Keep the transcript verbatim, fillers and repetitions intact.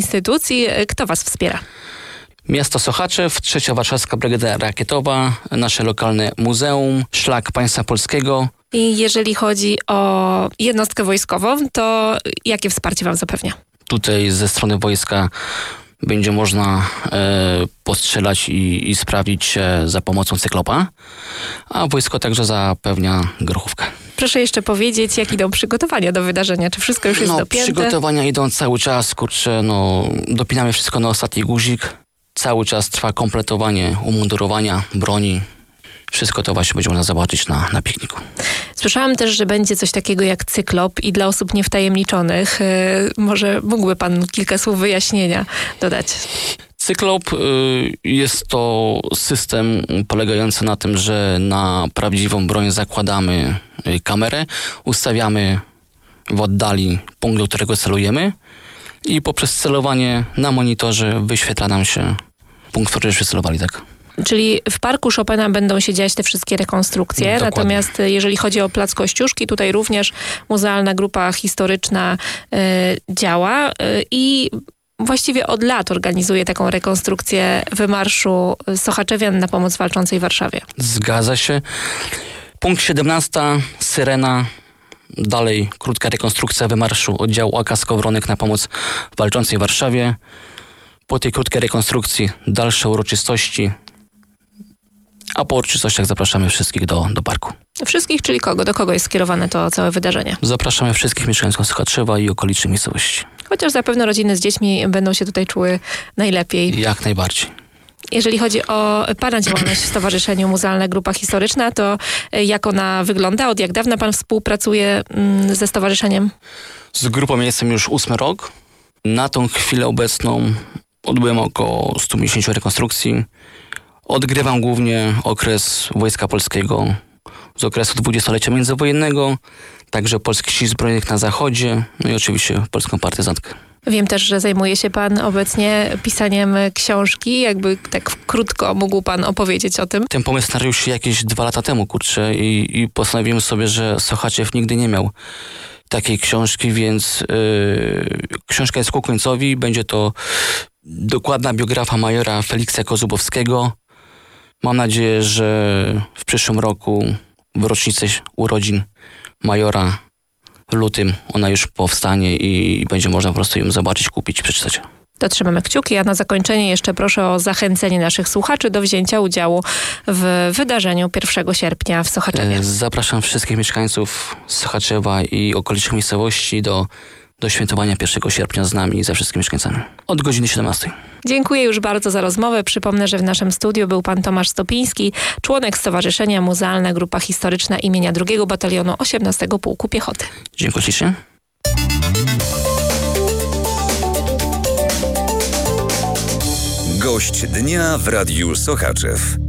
instytucji. Kto was wspiera? Miasto Sochaczew, Trzecia Warszawska Brygada Rakietowa, nasze lokalne muzeum, Szlak Państwa Polskiego. I jeżeli chodzi o jednostkę wojskową, to jakie wsparcie wam zapewnia? Tutaj ze strony wojska będzie można e, postrzelać i, i sprawdzić się za pomocą cyklopa, a wojsko także zapewnia grochówkę. Proszę jeszcze powiedzieć, jak idą przygotowania do wydarzenia? Czy wszystko już jest no, dopięte? Przygotowania idą cały czas, kurczę, no dopinamy wszystko na ostatni guzik. Cały czas trwa kompletowanie umundurowania, broni. Wszystko to właśnie będzie można zobaczyć na, na pikniku. Słyszałam też, że będzie coś takiego jak cyklop i dla osób niewtajemniczonych. Yy, może mógłby pan kilka słów wyjaśnienia dodać? Cyklop y, jest to system polegający na tym, że na prawdziwą broń zakładamy y, kamerę, ustawiamy w oddali punkt, do którego celujemy i poprzez celowanie na monitorze wyświetla nam się punkt, w który już wycelowali, tak. Czyli w Parku Chopina będą się dziać te wszystkie rekonstrukcje, Dokładnie. Natomiast jeżeli chodzi o Plac Kościuszki, tutaj również Muzealna Grupa Historyczna y, działa y, i właściwie od lat organizuje taką rekonstrukcję wymarszu sochaczewian na pomoc walczącej Warszawie. Zgadza się. Punkt siedemnasty, Syrena. Dalej krótka rekonstrukcja wymarszu oddziału A K Skowronek na pomoc walczącej Warszawie. Po tej krótkiej rekonstrukcji dalsze uroczystości, a po uroczystościach zapraszamy wszystkich do, do parku. Wszystkich, czyli kogo? Do kogo jest skierowane to całe wydarzenie? Zapraszamy wszystkich mieszkańców Sochaczewa i okolicznych miejscowości. Chociaż zapewne rodziny z dziećmi będą się tutaj czuły najlepiej. Jak najbardziej. Jeżeli chodzi o pana działalność w Stowarzyszeniu Muzealna Grupa Historyczna, to jak ona wygląda? Od jak dawna pan współpracuje ze stowarzyszeniem? Z grupą jestem już ósmy rok. Na tą chwilę obecną odbyłem około stu miesięcy rekonstrukcji. Odgrywam głównie okres Wojska Polskiego z okresu dwudziestolecia międzywojennego, także Polskich Sił Zbrojnych na Zachodzie, no i oczywiście polską partyzantkę. Wiem też, że zajmuje się pan obecnie pisaniem książki. Jakby tak krótko mógł pan opowiedzieć o tym? Ten pomysł narodził się jakieś dwa lata temu, kurczę, i, i postanowiłem sobie, że Sochaczew nigdy nie miał takiej książki, więc yy, książka jest ku końcowi. Będzie to dokładna biografia majora Feliksa Kozubowskiego. Mam nadzieję, że w przyszłym roku, w rocznicę urodzin majora, w lutym, ona już powstanie i będzie można po prostu ją zobaczyć, kupić, przeczytać. To trzymamy kciuki, a na zakończenie jeszcze proszę o zachęcenie naszych słuchaczy do wzięcia udziału w wydarzeniu pierwszego sierpnia w Sochaczewie. Zapraszam wszystkich mieszkańców Sochaczewa i okolicznych miejscowości do, do świętowania pierwszego sierpnia z nami i ze wszystkimi mieszkańcami. Od godziny siedemnastej. Dziękuję już bardzo za rozmowę. Przypomnę, że w naszym studiu był pan Tomasz Stopiński, członek Stowarzyszenia Muzealna Grupa Historyczna imienia drugiego Batalionu osiemnastego Pułku Piechoty. Dziękuję ślicznie. Gość dnia w Radiu Sochaczew.